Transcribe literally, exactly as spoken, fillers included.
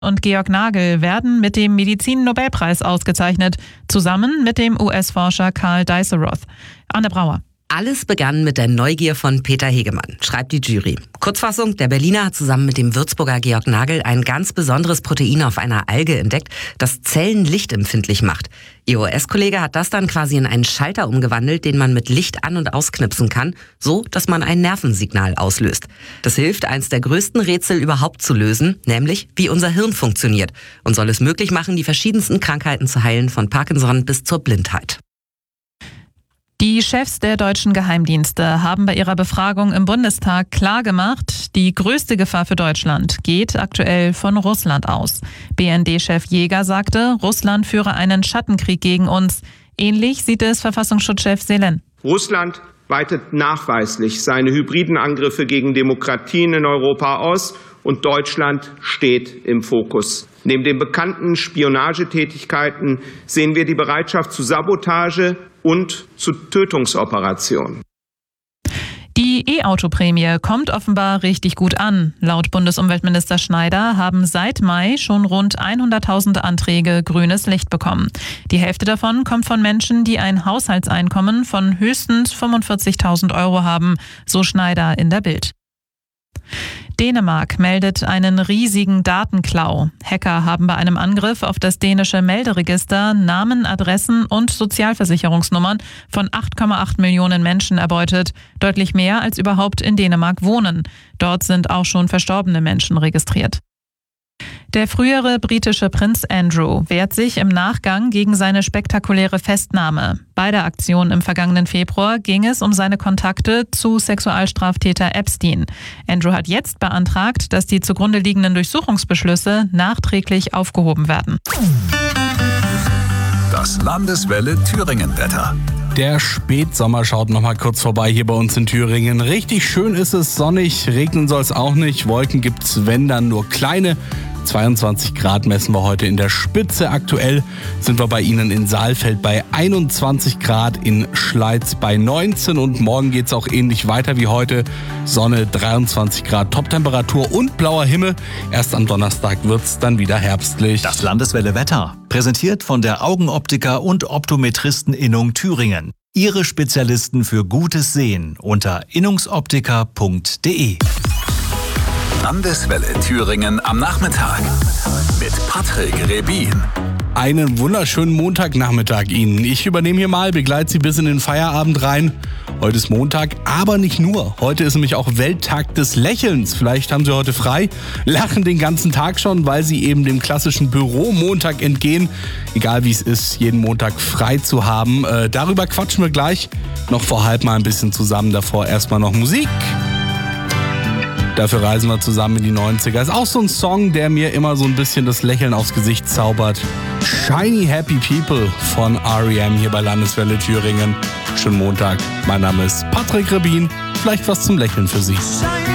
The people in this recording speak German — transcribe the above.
und Georg Nagel werden mit dem Medizin-Nobelpreis ausgezeichnet, zusammen mit dem U S-Forscher Karl Dijsselroth. Anne Brauer. Alles begann mit der Neugier von Peter Hegemann, schreibt die Jury. Kurzfassung, der Berliner hat zusammen mit dem Würzburger Georg Nagel ein ganz besonderes Protein auf einer Alge entdeckt, das Zellen lichtempfindlich macht. Ihr U S-Kollege hat das dann quasi in einen Schalter umgewandelt, den man mit Licht an- und ausknipsen kann, so dass man ein Nervensignal auslöst. Das hilft, eins der größten Rätsel überhaupt zu lösen, nämlich wie unser Hirn funktioniert, und soll es möglich machen, die verschiedensten Krankheiten zu heilen, von Parkinson bis zur Blindheit. Die Chefs der deutschen Geheimdienste haben bei ihrer Befragung im Bundestag klargemacht, die größte Gefahr für Deutschland geht aktuell von Russland aus. B N D-Chef Jäger sagte, Russland führe einen Schattenkrieg gegen uns. Ähnlich sieht es Verfassungsschutzchef Selen. Russland weitet nachweislich seine hybriden Angriffe gegen Demokratien in Europa aus und Deutschland steht im Fokus. Neben den bekannten Spionagetätigkeiten sehen wir die Bereitschaft zu Sabotage und zu Tötungsoperationen. Die E-Auto-Prämie kommt offenbar richtig gut an. Laut Bundesumweltminister Schneider haben seit Mai schon rund hunderttausend Anträge grünes Licht bekommen. Die Hälfte davon kommt von Menschen, die ein Haushaltseinkommen von höchstens fünfundvierzigtausend Euro haben, so Schneider in der Bild. Dänemark meldet einen riesigen Datenklau. Hacker haben bei einem Angriff auf das dänische Melderegister Namen, Adressen und Sozialversicherungsnummern von acht Komma acht Millionen Menschen erbeutet. Deutlich mehr als überhaupt in Dänemark wohnen. Dort sind auch schon verstorbene Menschen registriert. Der frühere britische Prinz Andrew wehrt sich im Nachgang gegen seine spektakuläre Festnahme. Bei der Aktion im vergangenen Februar ging es um seine Kontakte zu Sexualstraftäter Epstein. Andrew hat jetzt beantragt, dass die zugrunde liegenden Durchsuchungsbeschlüsse nachträglich aufgehoben werden. Das Landeswelle Thüringen-Wetter. Der Spätsommer schaut noch mal kurz vorbei hier bei uns in Thüringen. Richtig schön ist es, sonnig, regnen soll es auch nicht. Wolken gibt's, wenn dann nur kleine. zweiundzwanzig Grad messen wir heute in der Spitze. Aktuell sind wir bei Ihnen in Saalfeld bei einundzwanzig Grad, in Schleiz bei neunzehn und morgen geht's auch ähnlich weiter wie heute. Sonne, dreiundzwanzig Grad, Toptemperatur und blauer Himmel. Erst am Donnerstag wird's dann wieder herbstlich. Das Landeswelle Wetter, präsentiert von der Augenoptiker und Optometristen-Innung Thüringen. Ihre Spezialisten für gutes Sehen unter innungsoptiker punkt de. Landeswelle Thüringen am Nachmittag mit Patrick Rebin. Einen wunderschönen Montagnachmittag Ihnen. Ich übernehme hier mal, begleite Sie bis in den Feierabend rein. Heute ist Montag, aber nicht nur. Heute ist nämlich auch Welttag des Lächelns. Vielleicht haben Sie heute frei, lachen den ganzen Tag schon, weil Sie eben dem klassischen Büromontag entgehen. Egal wie es ist, jeden Montag frei zu haben. Äh, darüber quatschen wir gleich noch vor halb mal ein bisschen zusammen. Davor erstmal noch Musik. Dafür reisen wir zusammen in die neunziger. Ist auch so ein Song, der mir immer so ein bisschen das Lächeln aufs Gesicht zaubert. Shiny Happy People von R E M hier bei Landeswelle Thüringen. Schönen Montag. Mein Name ist Patrick Rebin. Vielleicht was zum Lächeln für Sie.